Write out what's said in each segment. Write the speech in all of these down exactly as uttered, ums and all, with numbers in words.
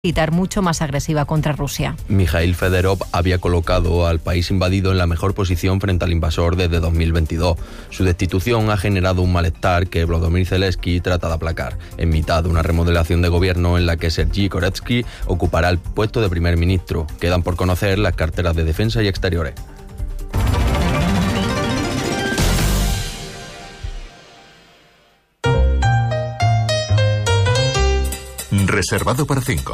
militar mucho más agresiva contra Rusia. Mikhail Fedorov había colocado al país invadido en la mejor posición frente al invasor desde dos mil veintidós. Su destitución ha generado un malestar que Volodymyr Zelensky trata de aplacar, en mitad de una remodelación de gobierno en la que Sergei Koretsky ocupará el puesto de primer ministro. Quedan por conocer las carteras de defensa y exteriores. Reservado para cinco.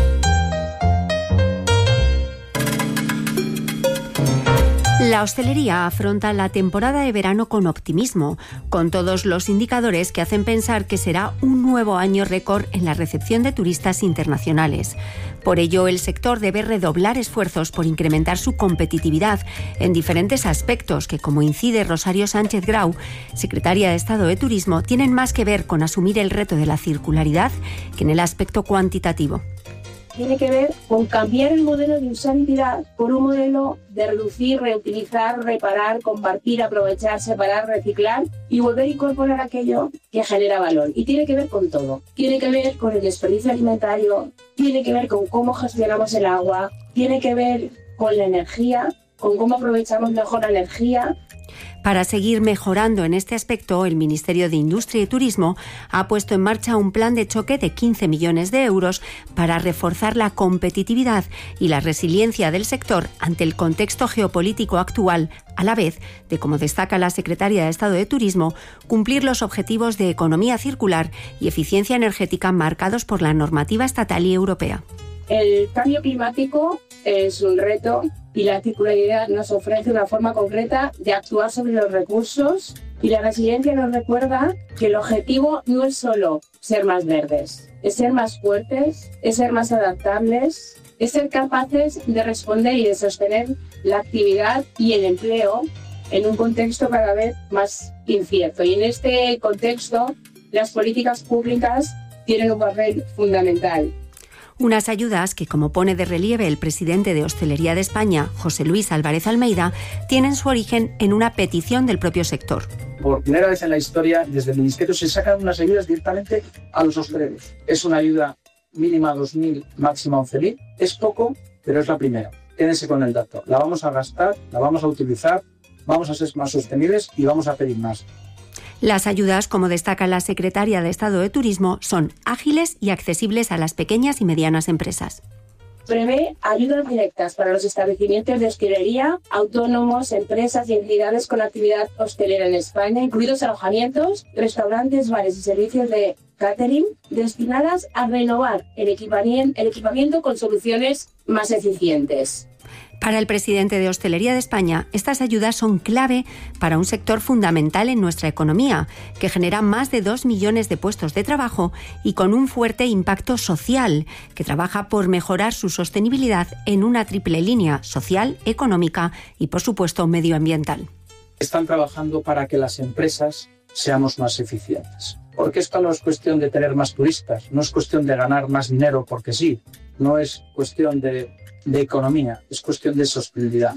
La hostelería afronta la temporada de verano con optimismo, con todos los indicadores que hacen pensar que será un nuevo año récord en la recepción de turistas internacionales. Por ello, el sector debe redoblar esfuerzos por incrementar su competitividad en diferentes aspectos que, como incide Rosario Sánchez Grau, secretaria de Estado de Turismo, tienen más que ver con asumir el reto de la circularidad que en el aspecto cuantitativo. Tiene que ver con cambiar el modelo de usabilidad por un modelo de reducir, reutilizar, reparar, compartir, aprovechar, separar, reciclar y volver a incorporar aquello que genera valor. Y tiene que ver con todo. Tiene que ver con el desperdicio alimentario, tiene que ver con cómo gestionamos el agua, tiene que ver con la energía, con cómo aprovechamos mejor la energía. Para seguir mejorando en este aspecto, el Ministerio de Industria y Turismo ha puesto en marcha un plan de choque de quince millones de euros para reforzar la competitividad y la resiliencia del sector ante el contexto geopolítico actual, a la vez de, como destaca la secretaria de Estado de Turismo, cumplir los objetivos de economía circular y eficiencia energética marcados por la normativa estatal y europea. El cambio climático es un reto y la circularidad nos ofrece una forma concreta de actuar sobre los recursos, y la resiliencia nos recuerda que el objetivo no es solo ser más verdes, es ser más fuertes, es ser más adaptables, es ser capaces de responder y de sostener la actividad y el empleo en un contexto cada vez más incierto. Y en este contexto, las políticas públicas tienen un papel fundamental. Unas ayudas que, como pone de relieve el presidente de Hostelería de España, José Luis Álvarez Almeida, tienen su origen en una petición del propio sector. Por primera vez en la historia, desde el Ministerio se sacan unas ayudas directamente a los hosteleros. Es una ayuda mínima dos mil, máxima once mil. Es poco, pero es la primera. Quédense con el dato. La vamos a gastar, la vamos a utilizar, vamos a ser más sostenibles y vamos a pedir más. Las ayudas, como destaca la secretaria de Estado de Turismo, son ágiles y accesibles a las pequeñas y medianas empresas. Prevé ayudas directas para los establecimientos de hostelería, autónomos, empresas y entidades con actividad hostelera en España, incluidos alojamientos, restaurantes, bares y servicios de catering, destinadas a renovar el equipamiento, el equipamiento con soluciones más eficientes. Para el presidente de Hostelería de España, estas ayudas son clave para un sector fundamental en nuestra economía, que genera más de dos millones de puestos de trabajo y con un fuerte impacto social, que trabaja por mejorar su sostenibilidad en una triple línea: social, económica y, por supuesto, medioambiental. Están trabajando para que las empresas seamos más eficientes. Porque esto no es cuestión de tener más turistas, no es cuestión de ganar más dinero porque sí, no es cuestión de... de economía, es cuestión de sostenibilidad.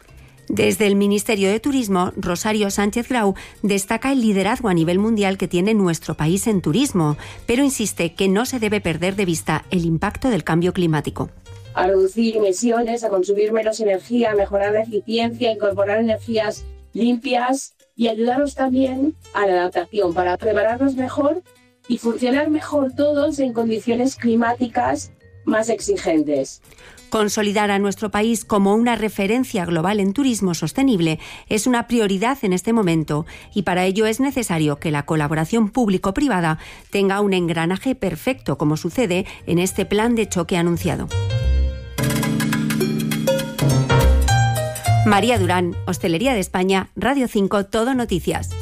Desde el Ministerio de Turismo, Rosario Sánchez Grau destaca el liderazgo a nivel mundial que tiene nuestro país en turismo, pero insiste que no se debe perder de vista el impacto del cambio climático. A reducir emisiones, a consumir menos energía, a mejorar la eficiencia, a incorporar energías limpias y ayudarnos también a la adaptación para prepararnos mejor y funcionar mejor todos en condiciones climáticas más exigentes. Consolidar a nuestro país como una referencia global en turismo sostenible es una prioridad en este momento, y para ello es necesario que la colaboración público-privada tenga un engranaje perfecto, como sucede en este plan de choque anunciado. María Durán, Hostelería de España, Radio cinco, Todo Noticias.